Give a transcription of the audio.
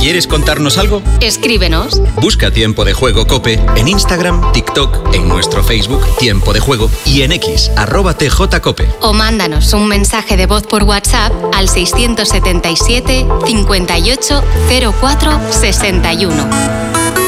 ¿Quieres contarnos algo? Escríbenos. Busca Tiempo de Juego COPE en Instagram, TikTok, en nuestro Facebook Tiempo de Juego y en X, @TJCOPE. O mándanos un mensaje de voz por WhatsApp al 677 58 04 61.